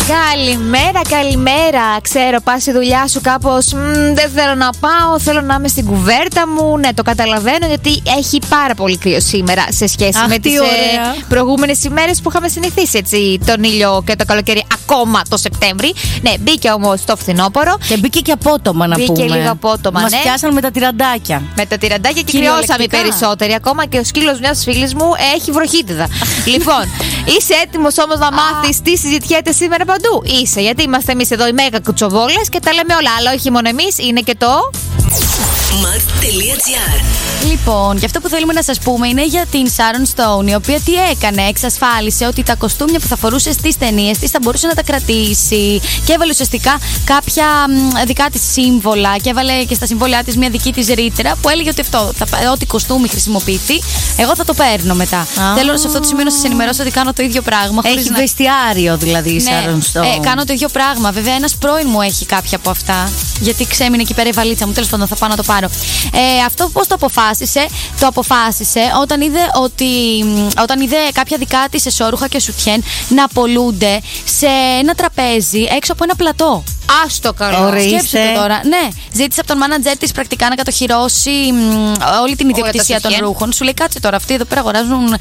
Καλημέρα, καλημέρα. Ξέρω, πας στη δουλειά σου κάπως δεν θέλω να πάω, θέλω να είμαι στην κουβέρτα μου. Ναι, το καταλαβαίνω, γιατί έχει πάρα πολύ κρύο σήμερα σε σχέση με τις προηγούμενες ημέρες που είχαμε συνηθίσει έτσι, τον ήλιο και το καλοκαίρι ακόμα το Σεπτέμβρη. Ναι, μπήκε όμως το φθινόπωρο. Και μπήκε και απότομα να πούμε. Μπήκε λίγο απότομα. Μας πιάσαν με τα τυραντάκια. Με τα τυραντάκια και κρυώσαμε οι περισσότεροι. Ακόμα και ο σκύλος μιας φίλης μου έχει βροχίτιδα. Λοιπόν, είσαι έτοιμος όμως να μάθεις τι συζητιέται σήμερα παντού? Είσαι, γιατί είμαστε εμείς εδώ οι μέγα κουτσοβόλες και τα λέμε όλα. Αλλά όχι μόνο εμείς, είναι και το Mad.gr. Λοιπόν, και αυτό που θέλουμε να σας πούμε είναι για την Sharon Stone, η οποία τι έκανε? Εξασφάλισε ότι τα κοστούμια που θα φορούσε στις ταινίες της θα μπορούσε να τα κρατήσει. Και έβαλε ουσιαστικά κάποια δικά της σύμβολα. Και έβαλε και στα συμβόλαιά της μια δική της ρήτρα που έλεγε ότι ό,τι κοστούμι χρησιμοποιηθεί, εγώ θα το παίρνω μετά. Θέλω σε αυτό το σημείο να σας ενημερώσω ότι κάνω το ίδιο πράγμα. Έχει βεστιάριο δηλαδή η Sharon Stone. Κάνω το ίδιο πράγμα. Βέβαια, ένας πρώην μου έχει κάποια από αυτά. Γιατί ξέμεινε εκεί πέρα η βαλίτσα μου. Τέλος πάντων, θα πάω να το πάρω. Αυτό πώς το αποφάσισε? Το αποφάσισε όταν είδε κάποια δικά της εσώρουχα και σουτιέν να πολλούνται σε ένα τραπέζι έξω από ένα πλατό. Άστο καλό. Σκέψτε το τώρα. Ναι, ζήτησε από τον μάνατζερ της πρακτικά να κατοχυρώσει όλη την ιδιοκτησία των ρούχων. Σου λέει, κάτσε τώρα, αυτοί εδώ πέρα αγοράζουν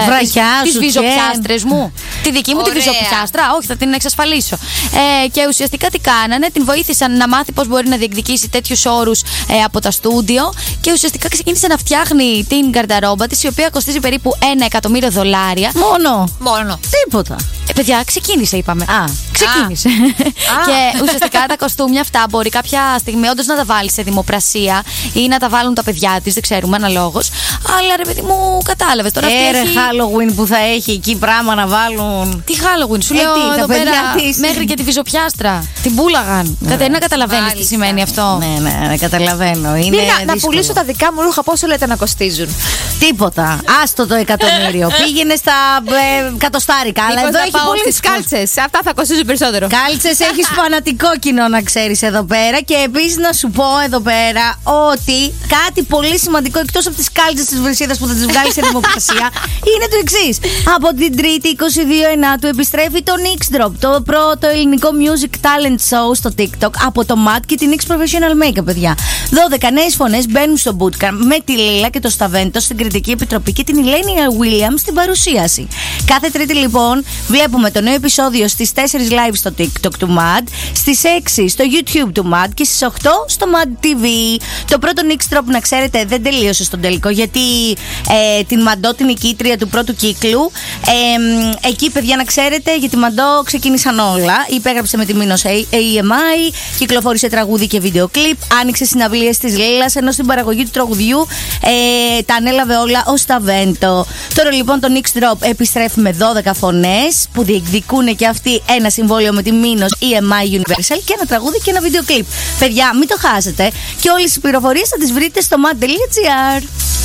τις βυζοπιάστρες μου. Τη δική μου τη βυζοπιάστρα, όχι, θα την εξασφαλίσω. Και ουσιαστικά τι κάνανε? Την βοήθησαν να μάθει πώς μπορεί να διεκδικήσει τέτοιους όρους από τα στούντιο. Και ουσιαστικά ξεκίνησε να φτιάχνει την γκαρνταρόμπα της, η οποία κοστίζει περίπου $1.000.000. Μόνο. Τίποτα. Παιδιά, ξεκίνησε, είπαμε. Ξεκίνησε. Και ουσιαστικά τα κοστούμια αυτά μπορεί κάποια στιγμή όντως να τα βάλει σε δημοπρασία ή να τα βάλουν τα παιδιά της, δεν ξέρουμε, αναλόγως. Αλλά ρε παιδί μου, κατάλαβες τώρα. Halloween που θα έχει εκεί πράγμα να βάλουν. Τι Halloween, σου λέω εδώ πέρα. Μέχρι και τη βυζοπιάστρα. Την πούλαγαν. Να καταλαβαίνεις τι σημαίνει αυτό. Ναι, καταλαβαίνω. Να πουλήσω τα δικά μου ρούχα, πόσο λέτε να κοστίζουν? Τίποτα. Άστο το $1.000.000. Πήγαινε στα εκατοστάρικα. Αλλά εδώ έχει πολλές κάλτσες. Αυτά θα κοστίζουν περισσότερο. Κάλτσες έχεις φανατικό κοινό, να ξέρεις εδώ πέρα. Και επίσης να σου πω εδώ πέρα ότι κάτι πολύ σημαντικό, εκτός από τις κάλτσες της βρυσίδας που θα τις βγάλει σε δημοπρασία, είναι το εξής. Από την Τρίτη 22 Ενάτου επιστρέφει το Nix Drop, το πρώτο ελληνικό music talent show στο TikTok από το Mad και την Nix Professional Makeup, παιδιά. 12 νέες φωνές μπαίνουν στο bootcamp με τη Λίλα και το Σταβέντο στην κριτική επιτροπή και την Ελένη Williams στην παρουσίαση. Κάθε Τρίτη λοιπόν βλέπουμε το νέο επεισόδιο στις 4 live στο TikTok του Mad, στις 6 στο YouTube του Mad και στις 8 στο Mad TV. Το πρώτο Nix Drop, να ξέρετε, δεν τελείωσε στον τελικό, γιατί την Μαντό, την νικήτρια του πρώτου κύκλου, εκεί, παιδιά, να ξέρετε, για τη Μαντό ξεκίνησαν όλα. Υπέγραψε με τη Μίνος EMI, κυκλοφόρησε τραγούδι και βίντεο κλιπ, άνοιξε συναυλίες της Λίλας, ενώ στην παραγωγή του τραγουδιού τα ανέλαβε όλα ο Σταβέντο. Τώρα λοιπόν το Nix Drop επιστρέφει με 12 φωνές που διεκδικούν και αυτοί ένα συμβόλαιο με τη Μίνος EMI Universal και ένα τραγούδι και ένα βίντεο κλιπ. Παιδιά, μην το χάσετε και όλες τις πληροφορίες θα τις βρείτε στο mad.gr.